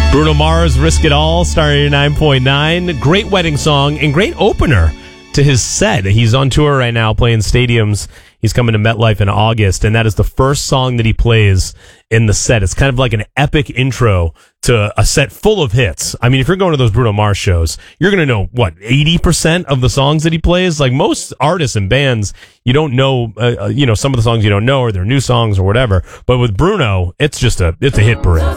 Bruno Mars, Risk It All, starring 9.9. Great wedding song and great opener to his set. He's on tour right now playing stadiums. He's coming to MetLife in August, and that is the first song that he plays in the set. It's kind of like an epic intro to a set full of hits. I mean, if you're going to those Bruno Mars shows, you're going to know, 80% of the songs that he plays? Like most artists and bands, you don't know, some of the songs you don't know, or they're new songs or whatever. But with Bruno, it's a hit parade.